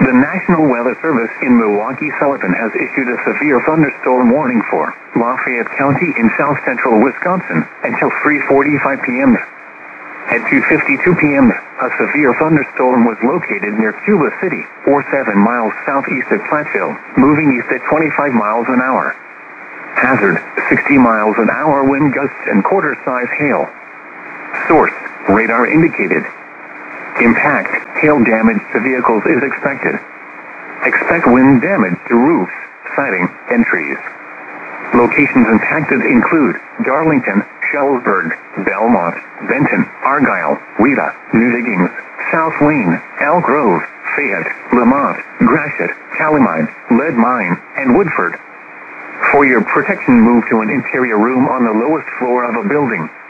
The National Weather Service in Milwaukee-Sullivan has issued a severe thunderstorm warning for Lafayette County in south-central Wisconsin until 3:45 p.m. At 2:52 p.m., a severe thunderstorm was located near Cuba City, or 7 miles southeast of Platteville, moving east at 25 miles an hour. Hazard, 60 miles an hour wind gusts and quarter-size hail. Source, radar indicated. Impact, hail damage to vehicles is expected. Expect wind damage to roofs, siding, and trees. Locations impacted include Darlington, Shullsburg, Belmont, Benton, Argyle, Wheeler, New Diggings, South Wayne, Elk Grove, Fayette, Lamont, Gratiot, Calamine, Lead Mine, and Woodford. For your protection, move to an interior room on the lowest floor of a building.